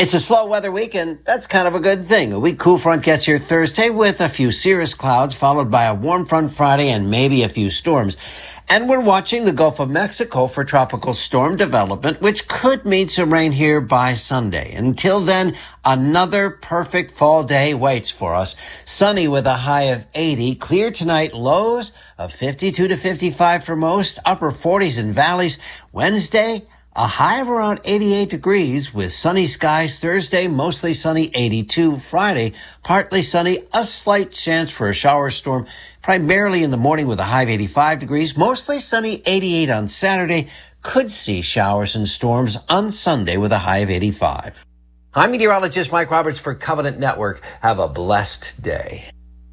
It's a slow weather week, and that's kind of a good thing. A weak cool front gets here Thursday with a few cirrus clouds, followed by a warm front Friday and maybe a few storms. And we're watching the Gulf of Mexico for tropical storm development, which could mean some rain here by Sunday. Until then, another perfect fall day waits for us. Sunny with a high of 80. Clear tonight, lows of 52 to 55 for most, upper 40s in valleys. Wednesday, a high of around 88 degrees with sunny skies. Thursday, mostly sunny, 82. Friday, partly sunny, a slight chance for a shower storm, primarily in the morning with a high of 85 degrees. Mostly sunny, 88 on Saturday. Could see showers and storms on Sunday with a high of 85. I'm meteorologist Mike Roberts for Covenant Network. Have a blessed day.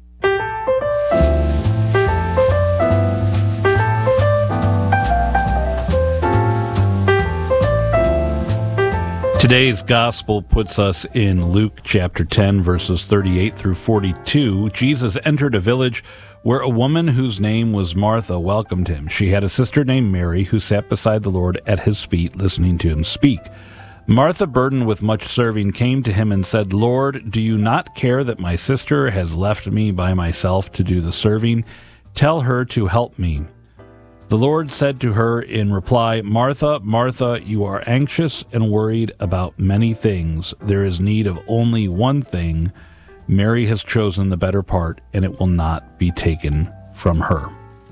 Today's gospel puts us in Luke chapter 10, verses 38 through 42. Jesus entered a village where a woman whose name was Martha welcomed him. She had a sister named Mary who sat beside the Lord at his feet, listening to him speak. Martha, burdened with much serving, came to him and said, "Lord, do you not care that my sister has left me by myself to do the serving? Tell her to help me." The Lord said to her in reply, "Martha, Martha, you are anxious and worried about many things. There is need of only one thing. Mary has chosen the better part, and it will not be taken from her."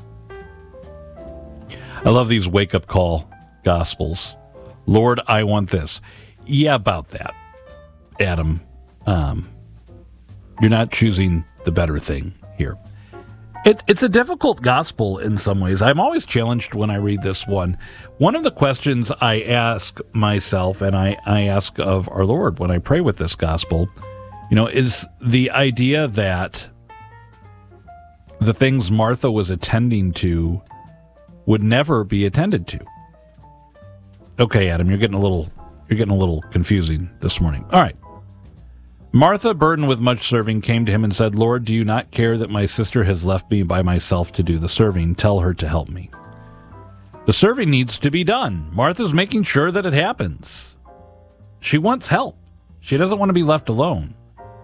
I love these wake-up call gospels. Lord, I want this. Yeah, about that, Adam. You're not choosing the better thing here. It's a difficult gospel in some ways. I'm always challenged when I read this one. One of the questions I ask myself, and I ask of our Lord when I pray with this gospel, is the idea that the things Martha was attending to would never be attended to. Okay, Adam, you're getting a little confusing this morning. All right. Martha, burdened with much serving, came to him and said, "Lord, do you not care that my sister has left me by myself to do the serving? Tell her to help me." The serving needs to be done. Martha's making sure that it happens. She wants help. She doesn't want to be left alone.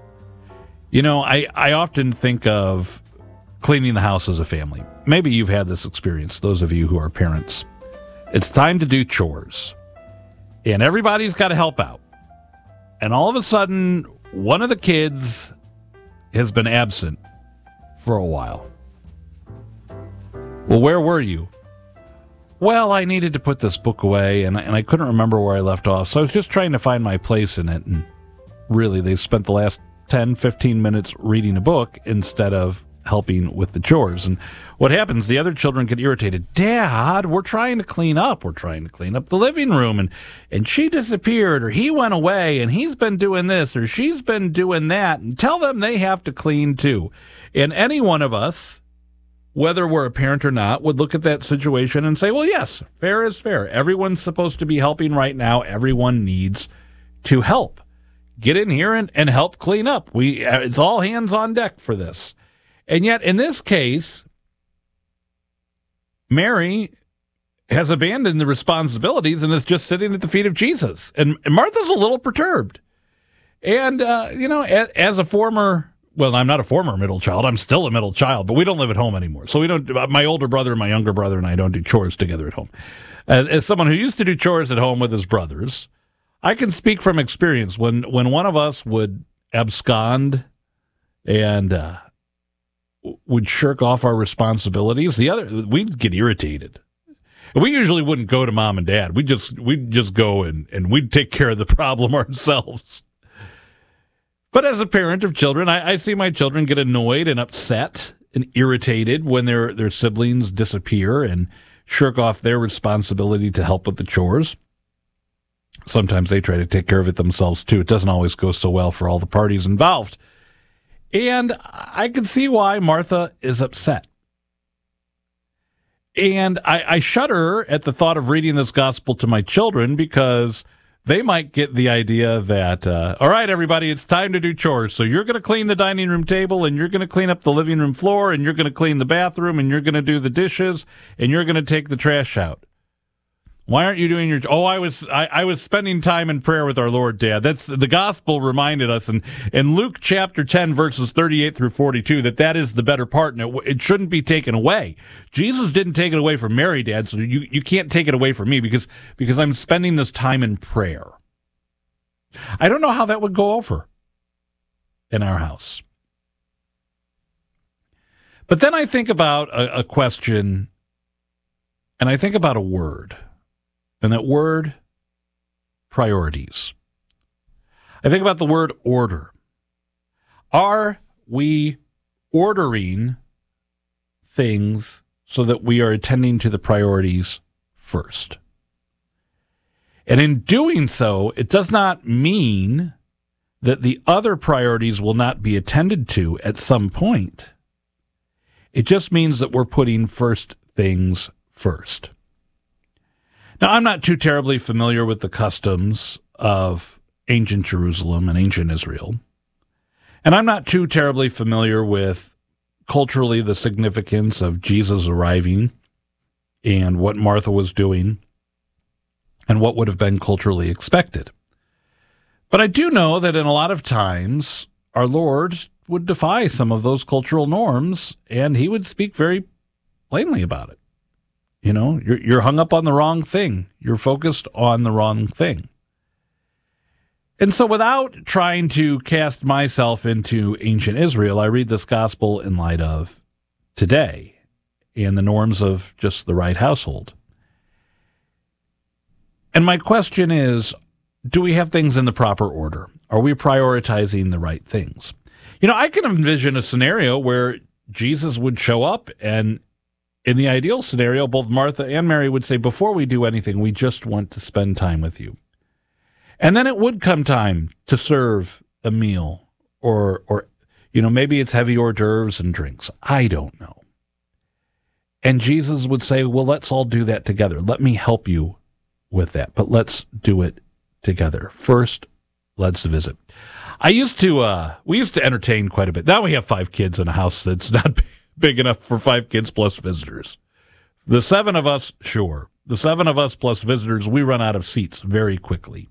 I often think of cleaning the house as a family. Maybe you've had this experience, those of you who are parents. It's time to do chores, and everybody's got to help out. And all of a sudden, one of the kids has been absent for a while. Well, where were you? Well, I needed to put this book away, and I couldn't remember where I left off, so I was just trying to find my place in it. And really, they spent the last 10, 15 minutes reading a book instead of helping with the chores. And what happens, the other children get irritated. "Dad, we're trying to clean up. We're trying to clean up the living room, and she disappeared, or he went away, and he's been doing this, or she's been doing that, and tell them they have to clean too." And any one of us, whether we're a parent or not, would look at that situation and say, well, yes, fair is fair. Everyone's supposed to be helping right now. Everyone needs to help. Get in here and help clean up. It's all hands on deck for this. And yet, in this case, Mary has abandoned the responsibilities and is just sitting at the feet of Jesus. And Martha's a little perturbed. And, as a former, well, I'm not a former middle child. I'm still a middle child, but we don't live at home anymore. So we don't, my older brother and my younger brother and I don't do chores together at home. As someone who used to do chores at home with his brothers, I can speak from experience. When one of us would abscond and would shirk off our responsibilities, we'd get irritated. And we usually wouldn't go to mom and dad. We'd just go and we'd take care of the problem ourselves. But as a parent of children, I see my children get annoyed and upset and irritated when their siblings disappear and shirk off their responsibility to help with the chores. Sometimes they try to take care of it themselves too. It doesn't always go so well for all the parties involved. And I can see why Martha is upset. And I shudder at the thought of reading this gospel to my children because they might get the idea that, all right, everybody, it's time to do chores. So you're going to clean the dining room table, and you're going to clean up the living room floor, and you're going to clean the bathroom, and you're going to do the dishes, and you're going to take the trash out. Why aren't you doing your? Oh, I was spending time in prayer with our Lord, Dad. That's the gospel reminded us in Luke chapter 10, verses 38 through 42, that is the better part, and it shouldn't be taken away. Jesus didn't take it away from Mary, Dad, so you can't take it away from me because I'm spending this time in prayer. I don't know how that would go over in our house. But then I think about a question, and I think about a word. And that word, priorities. I think about the word order. Are we ordering things so that we are attending to the priorities first? And in doing so, it does not mean that the other priorities will not be attended to at some point. It just means that we're putting first things first. Now, I'm not too terribly familiar with the customs of ancient Jerusalem and ancient Israel. And I'm not too terribly familiar with culturally the significance of Jesus arriving and what Martha was doing and what would have been culturally expected. But I do know that in a lot of times, our Lord would defy some of those cultural norms, and he would speak very plainly about it. You know, you're hung up on the wrong thing. You're focused on the wrong thing. And so without trying to cast myself into ancient Israel, I read this gospel in light of today and the norms of just the right household. And my question is, do we have things in the proper order? Are we prioritizing the right things? You know, I can envision a scenario where Jesus would show up, and in the ideal scenario, both Martha and Mary would say, before we do anything, we just want to spend time with you. And then it would come time to serve a meal or maybe it's heavy hors d'oeuvres and drinks. I don't know. And Jesus would say, well, let's all do that together. Let me help you with that, but let's do it together. First, let's visit. We used to entertain quite a bit. Now we have 5 kids in a house that's not big enough for 5 kids plus visitors. The 7 of us, sure. The 7 of us plus visitors, we run out of seats very quickly.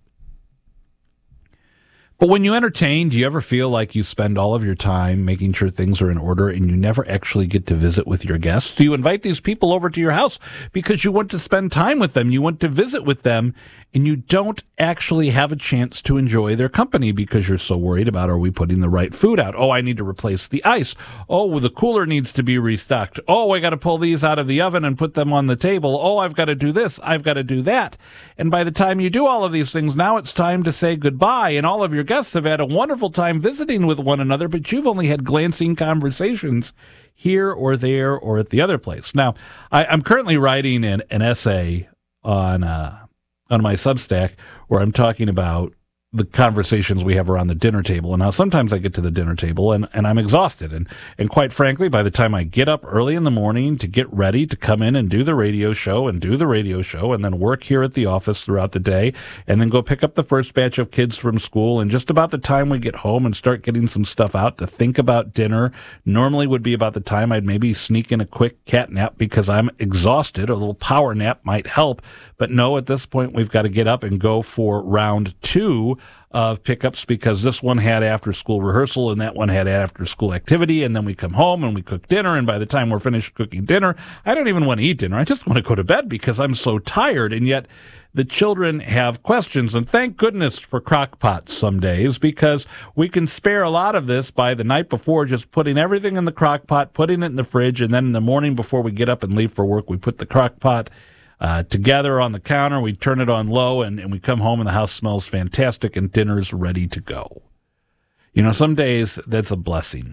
But when you entertain, do you ever feel like you spend all of your time making sure things are in order and you never actually get to visit with your guests? Do you invite these people over to your house because you want to spend time with them, you want to visit with them, and you don't actually have a chance to enjoy their company because you're so worried about, are we putting the right food out? Oh, I need to replace the ice. Oh, well, the cooler needs to be restocked. Oh, I got to pull these out of the oven and put them on the table. Oh, I've got to do this. I've got to do that. And by the time you do all of these things, now it's time to say goodbye, and all of your guests have had a wonderful time visiting with one another, but you've only had glancing conversations here or there or at the other place. Now, I'm currently writing an essay on my Substack where I'm talking about the conversations we have around the dinner table. And how sometimes I get to the dinner table and I'm exhausted. And quite frankly, by the time I get up early in the morning to get ready to come in and do the radio show and then work here at the office throughout the day and then go pick up the first batch of kids from school, and just about the time we get home and start getting some stuff out to think about dinner normally would be about the time I'd maybe sneak in a quick cat nap because I'm exhausted. A little power nap might help. But no, at this point, we've got to get up and go for round 2 of pickups because this one had after school rehearsal and that one had after school activity, and then we come home and we cook dinner, and by the time we're finished cooking dinner, I don't even want to eat dinner. I just want to go to bed because I'm so tired. And yet the children have questions, and thank goodness for crock pots some days, because we can spare a lot of this by the night before just putting everything in the crock pot, putting it in the fridge, and then in the morning before we get up and leave for work, we put the crock pot together on the counter, we turn it on low, and we come home and the house smells fantastic and dinner's ready to go. You know, some days that's a blessing.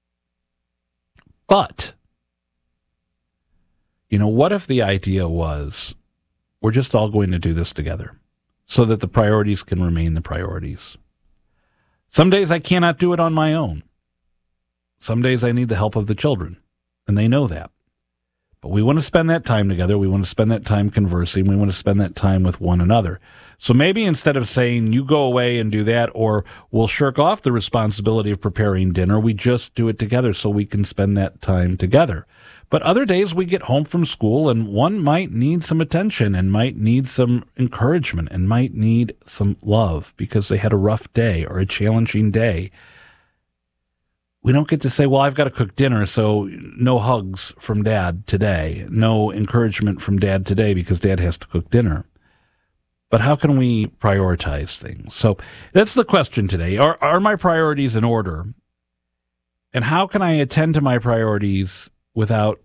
But, you know, what if the idea was we're just all going to do this together so that the priorities can remain the priorities? Some days I cannot do it on my own. Some days I need the help of the children, and they know that. But we want to spend that time together. We want to spend that time conversing. We want to spend that time with one another. So maybe instead of saying, you go away and do that, or we'll shirk off the responsibility of preparing dinner, we just do it together so we can spend that time together. But other days we get home from school and one might need some attention and might need some encouragement and might need some love because they had a rough day or a challenging day. We don't get to say, well, I've got to cook dinner, so no hugs from Dad today, no encouragement from Dad today because Dad has to cook dinner. But how can we prioritize things? So that's the question today. Are my priorities in order? And how can I attend to my priorities without,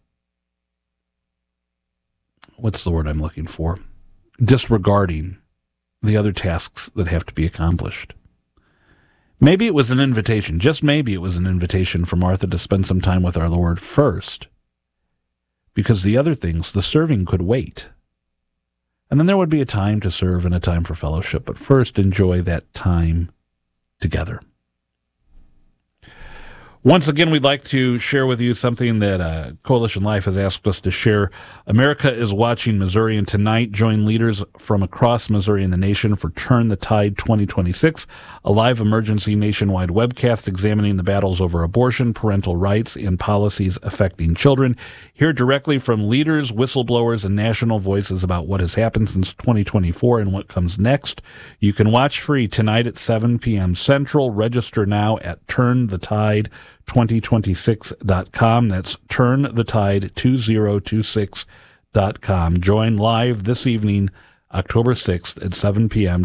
what's the word I'm looking for? Disregarding the other tasks that have to be accomplished. Maybe it was an invitation, just maybe it was an invitation for Martha to spend some time with our Lord first, because the other things, the serving, could wait. And then there would be a time to serve and a time for fellowship, but first enjoy that time together. Once again, we'd like to share with you something that Coalition Life has asked us to share. America is watching Missouri, and tonight join leaders from across Missouri and the nation for Turn the Tide 2026, a live emergency nationwide webcast examining the battles over abortion, parental rights, and policies affecting children. Hear directly from leaders, whistleblowers, and national voices about what has happened since 2024 and what comes next. You can watch free tonight at 7 p.m. Central. Register now at turnthetide2026.com. That's turnthetide2026.com. Join live this evening, October 6th at 7 p.m.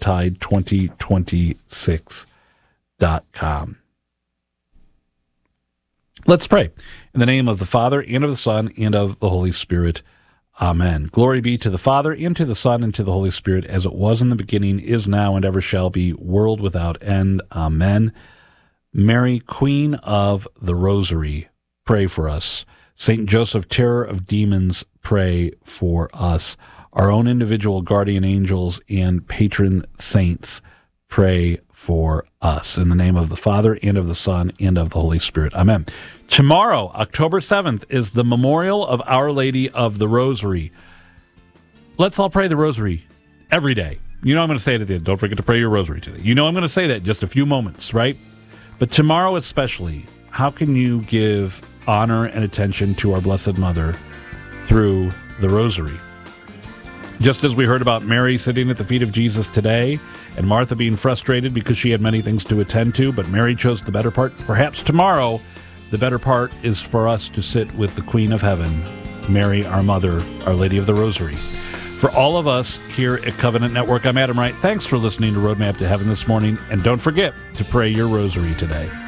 turnthetide2026.com. Let's pray. In the name of the Father, and of the Son, and of the Holy Spirit. Amen. Glory be to the Father, and to the Son, and to the Holy Spirit, as it was in the beginning, is now, and ever shall be, world without end. Amen. Mary, Queen of the Rosary, pray for us. Saint Joseph, terror of demons, pray for us. Our own individual guardian angels and patron saints, pray for us. In the name of the Father, and of the Son, and of the Holy Spirit. Amen. Tomorrow, October 7th, is the memorial of Our Lady of the Rosary. Let's all pray the Rosary every day. You know I'm going to say it at the end. Don't forget to pray your Rosary today. You know I'm going to say that in just a few moments, right? But tomorrow especially, how can you give honor and attention to our Blessed Mother through the Rosary? Just as we heard about Mary sitting at the feet of Jesus today, and Martha being frustrated because she had many things to attend to, but Mary chose the better part, perhaps tomorrow, the better part is for us to sit with the Queen of Heaven, Mary, our Mother, Our Lady of the Rosary. For all of us here at Covenant Network, I'm Adam Wright. Thanks for listening to Roadmap to Heaven this morning, and don't forget to pray your Rosary today.